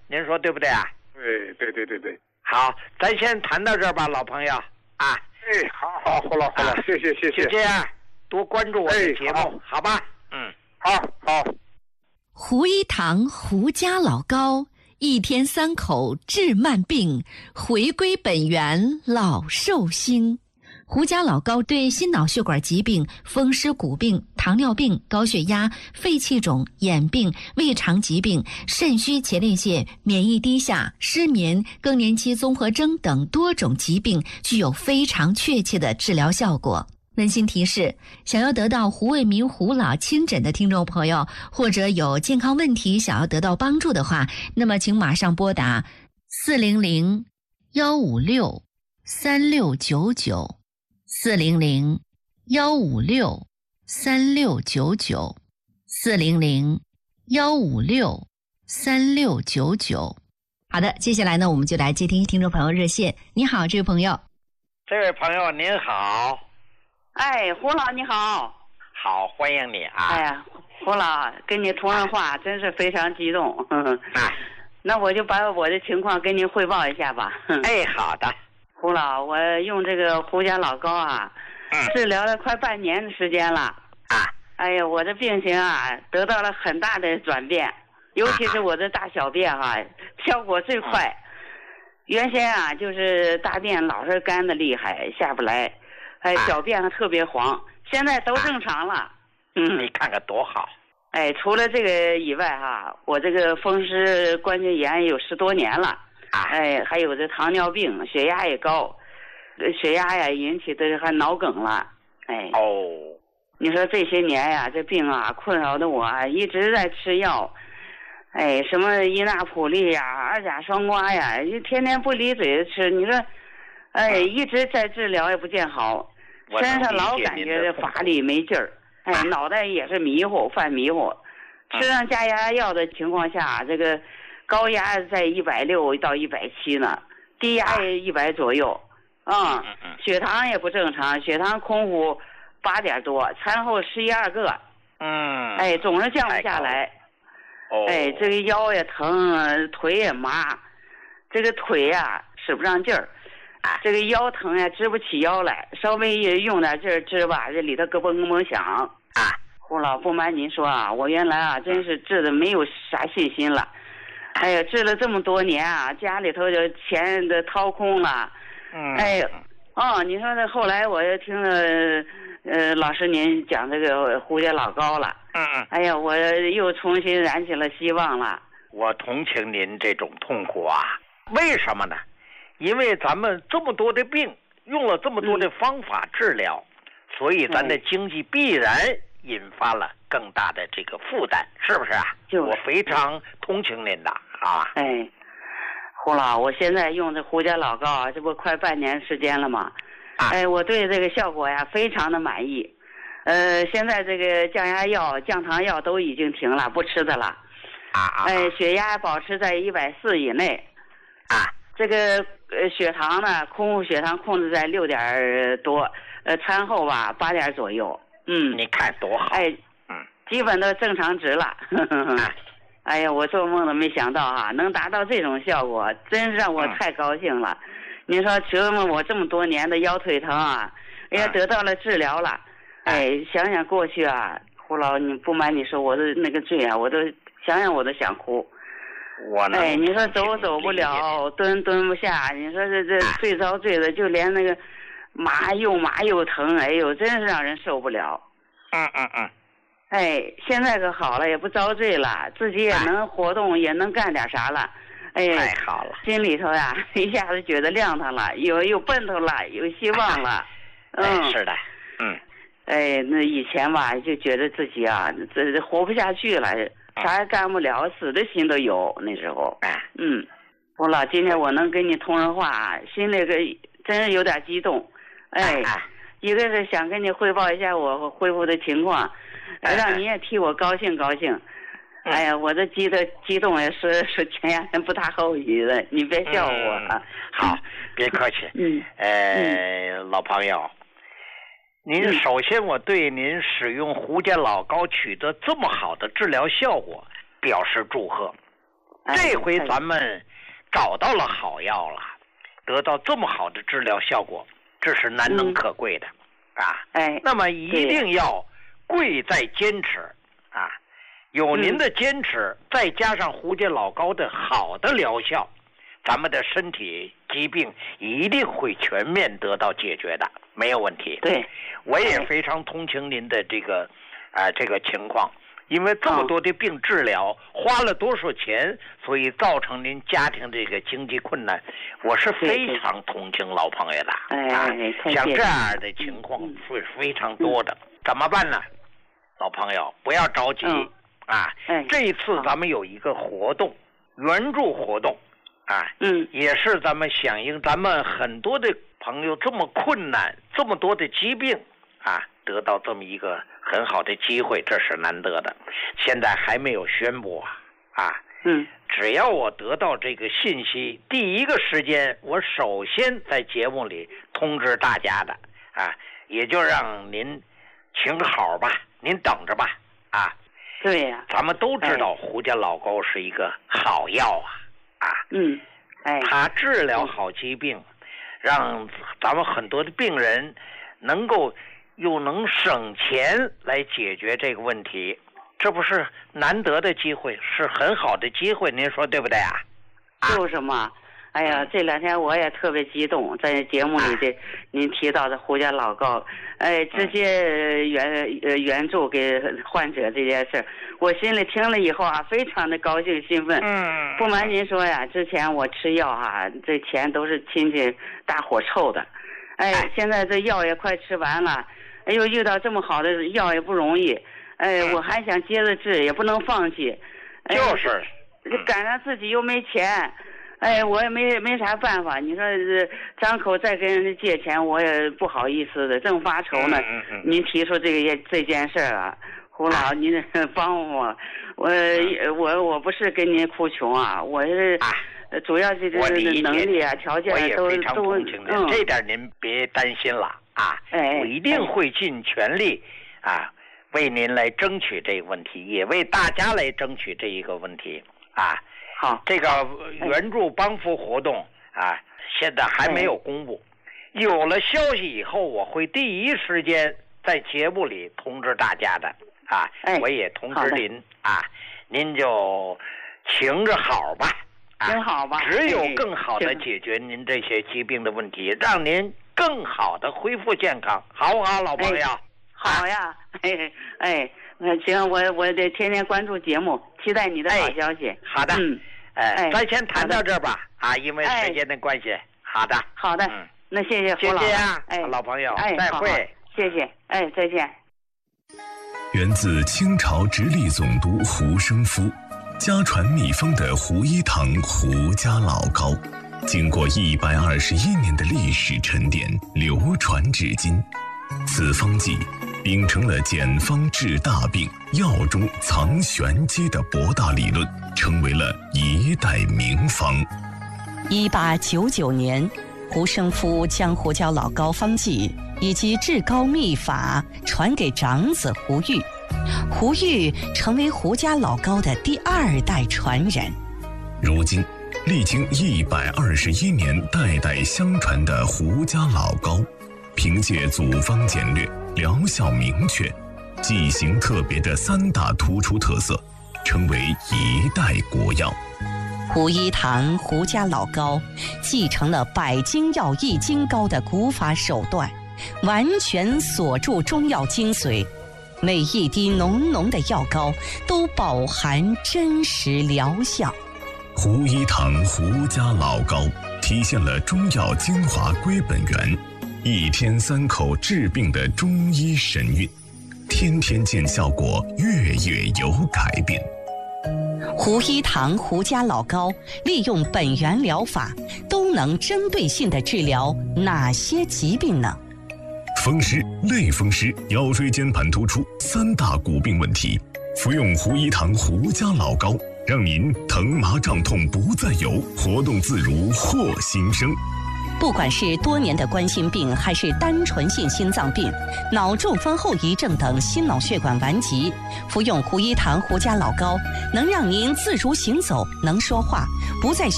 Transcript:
您说对不对啊？ 对。 好，咱先谈到这儿吧，老朋友啊。 好，胡老，谢谢。 就这样，多关注我的节目，好吧？ 好。 胡一堂胡家老高，一天3口治慢病，回归本源老寿星。胡家老高对心脑血管疾病、风湿骨病、糖尿病、高血压、肺气肿、眼病、胃肠疾病、肾虚前列腺、免疫低下、失眠、更年期综合征等多种疾病具有非常确切的治疗效果。温馨提示，想要得到胡卫民胡老亲诊的听众朋友，或者有健康问题想要得到帮助的话，那么请马上拨打400-156-3699 400-156-3699 400-156-3699。好的，接下来呢，我们就来接听听众朋友热线。你好，这位朋友。 这位朋友您好。 哎，胡老你好。 好，欢迎你啊。 哎呀，胡老跟你通上话真是非常激动。那我就把我的情况跟您汇报一下吧。 哎，好的。 胡老，我用这个胡家老高啊，治疗了快半年的时间了啊。 哎呀，我的病情啊得到了很大的转变，尤其是我的大小便效果最快。原先啊就是大便老是干的厉害，下不来，小便还特别黄，现在都正常了。 你看看多好。 哎，除了这个以外我这个风湿关节炎有10多年了。哎，还有这糖尿病，血压也高，血压呀引起的还脑梗了。哎，你说这些年呀，这病困扰的我一直在吃药。哎，什么伊那普利呀、二甲双胍呀，天天不离嘴的吃。你说，哎，一直在治疗也不见好，身上老感觉乏力没劲儿，哎，脑袋也是迷糊，犯迷糊。吃上降压药的情况下，这个高压在160到170呢，低压也100左右。血糖也不正常，血糖空腹8点多，餐后11、2个。哎，总是降不下来。哎，这个腰也疼，腿也麻，这个腿呀使不上劲儿，这个腰疼呀直不起腰来，稍微用点劲儿直吧，这里头咯嘣咯嘣响。胡老，不瞒您说我原来真是治的没有啥信心了。哎呀，治了这么多年家里头就钱都掏空了。哎，你说这后来我又听了老师您讲这个胡家老高了。哎呀，我又重新燃起了希望了。 我同情您这种痛苦为什么呢？因为咱们这么多的病，用了这么多的方法治疗，所以咱的经济必然引发了更大的这个负担，是不是我非常同情您的哎，胡老，我现在用这胡家老高这不快半年时间了吗？哎，我对这个效果呀非常的满意。现在这个降压药、降糖药都已经停了，不吃的了。哎，血压保持在140以内。这个血糖呢，空腹血糖控制在6点多，餐后8点左右。 你看多好。 哎，基本都正常值了。哎呀，我做梦都没想到能达到这种效果，真是让我太高兴了。你说折磨我这么多年的腰腿疼哎呀，得到了治疗了。哎，想想过去胡老，你不瞒你说，我的那个罪我都想想我都想哭。哎，你说走不了，蹲不下，你说这最遭罪的，就连那个麻又疼，哎呦，真是让人受不了。哎，现在可好了，也不遭罪了，自己也能活动，也能干点啥了。哎， 太好了， 心里头一下子觉得亮堂了，有奔头了，有希望了。 是的。 哎，那以前就觉得自己这活不下去了，啥也干不了，死的心都有。那时候，胡老，今天我能跟你通上话，心里真是有点激动。哎，一个是想跟你汇报一下我恢复的情况，让你也替我高兴高兴。哎呀，我这激动也是前两天不大好意的，你别笑我。 好，别客气。老朋友。您首先，我对您使用胡家老高取得这么好的治疗效果表示祝贺。 这回咱们找到了好药了，得到这么好的治疗效果，这是难能可贵的啊。那么一定要贵在坚持啊，有您的坚持，再加上胡家老高的好的疗效，咱们的身体疾病一定会全面得到解决的，没有问题。 对， 我也非常同情您的这个情况，因为这么多的病治疗花了多少钱，所以造成您家庭这个经济困难，我是非常同情老朋友的。像这样的情况是非常多的，怎么办呢？老朋友不要着急啊！这一次咱们有一个活动，援助活动啊，也是咱们响应咱们很多的朋友这么困难，这么多的疾病啊，得到这么一个很好的机会，这是难得的。现在还没有宣布啊，只要我得到这个信息，第一个时间我首先在节目里通知大家的啊，也就让您请个好吧，您等着吧啊。 对呀， 咱们都知道胡家老高是一个好药啊，他治疗好疾病，让咱们很多的病人能够又能省钱来解决这个问题，这不是难得的机会，是很好的机会，您说对不对啊？ 就是嘛。哎呀，这2天我也特别激动，在节目里的您提到的胡家老高，直接援助给患者这件事，我心里听了以后啊，非常的高兴兴奋。不瞒您说呀，之前我吃药这钱都是亲戚大伙凑的，现在这药也快吃完了，又遇到这么好的药也不容易，我还想接着治，也不能放弃， 就是赶上自己又没钱。我也没啥办法。你说张口再跟人家借钱，我也不好意思的，正发愁呢。您提出这件事啊，胡老，您帮我，我不是跟您哭穷啊，我是主要这个能力啊、条件都我也非常同情您，这点您别担心了啊。我一定会尽全力啊，为您来争取这个问题，也为大家来争取这一个问题啊。 好， 这个援助帮扶活动啊，现在还没有公布。有了消息以后，我会第一时间在节目里通知大家的啊。我也通知您啊，您就请着好吧， 请好吧。 只有更好的解决您这些疾病的问题，让您更好的恢复健康，好不好，老朋友？ 好呀，行，我得天天关注节目，期待你的好消息。 好的，咱先谈到这儿吧，因为时间的关系。好的， 好的，那谢谢胡老， 谢谢老朋友，再会， 谢谢，再见。 源自清朝直隶总督胡生夫，家传秘方的胡一堂胡家老高，经过121年的历史沉淀，流传至今。此方剂秉承了简方治大病、药中藏玄机的博大理论，成为了一代名方。 1899年，胡生夫将胡椒老高方剂以及治高秘法传给长子胡玉，胡玉成为胡家老高的第2代传人。 如今，历经121年代代相传的胡家老高，凭借组方简略、疗效明确、剂型特别的3大突出特色，成为一代国药。 胡一堂胡家老高继承了百金药易筋膏的古法手段，完全锁住中药精髓，每一滴浓浓的药膏都饱含真实疗效。 胡一堂胡家老高体现了中药精华归本源，1天3口治病的中医神韵，天天见效果，月月有改变。 胡一堂胡家老高利用本源疗法，都能针对性地治疗哪些疾病呢？ 风湿、类风湿、腰椎间盘突出3大骨病问题，服用胡一堂胡家老高，让您疼麻胀痛不再有，活动自如获新生。 不管是多年的冠心病，还是单纯性心脏病、脑中风后遗症等心脑血管顽疾，服用胡一堂胡家老膏，能让您自如行走，能说话，不再